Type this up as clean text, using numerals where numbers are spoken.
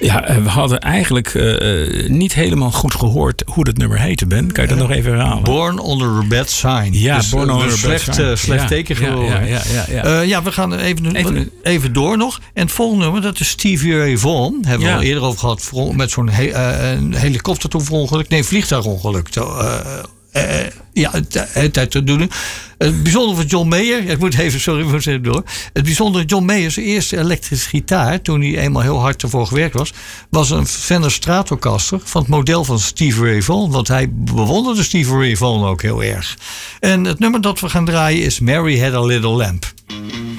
Ja, we hadden eigenlijk niet helemaal goed gehoord hoe dat nummer heette, Ben. Kan je dat nog even herhalen? Born Under a Bad Sign. Ja, dus Born Under a Bad Sign. Slecht teken geworden. Ja, we gaan even door nog. En het volgende nummer, dat is Stevie Ray Vaughan. Hebben we al eerder over gehad. Met zo'n helikopterongeluk. Nee, vliegtuigongeluk. Tijd te doen. Het bijzondere van John Mayer, ik moet even door. Het bijzondere John Mayer, zijn eerste elektrische gitaar, toen hij eenmaal heel hard ervoor gewerkt was een Fender Stratocaster van het model van Stevie Ray Vaughan. Want hij bewonderde Stevie Ray Vaughan ook heel erg. En het nummer dat we gaan draaien is Mary Had a Little Lamb.